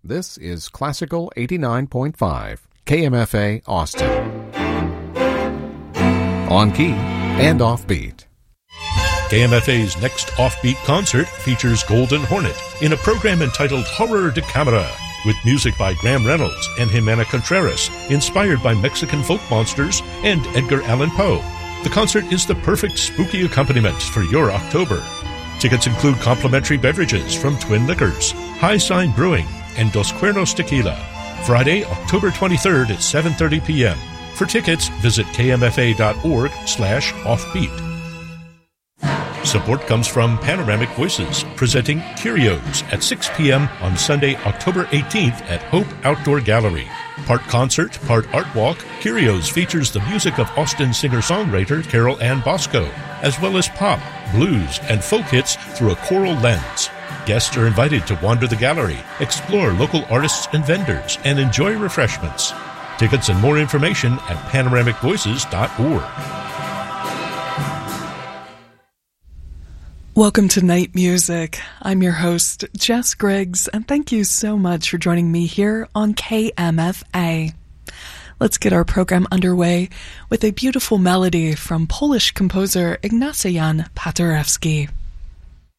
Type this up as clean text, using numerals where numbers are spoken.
This is Classical 89.5, KMFA Austin. On key and offbeat. KMFA's next offbeat concert features Golden Hornet in a program entitled Horror de Camera, with music by Graham Reynolds and Jimena Contreras, inspired by Mexican folk monsters and Edgar Allan Poe. The concert is the perfect spooky accompaniment for your October. Tickets include complimentary beverages from Twin Liquors, High Sign Brewing, and Dos Cuernos Tequila. Friday, October 23rd at 7:30 p.m. For tickets, visit kmfa.org/offbeat. Support comes from Panoramic Voices, presenting Curios at 6 p.m. on Sunday, October 18th at Hope Outdoor Gallery. Part concert, part art walk, Curios features the music of Austin singer-songwriter Carol Ann Bosco, as well as pop, blues, and folk hits through a choral lens. Guests are invited to wander the gallery, explore local artists and vendors, and enjoy refreshments. Tickets and more information at panoramicvoices.org. Welcome to Night Music. I'm your host, Jess Griggs, and thank you so much for joining me here on KMFA. Let's get our program underway with a beautiful melody from Polish composer Ignacy Jan Paderewski.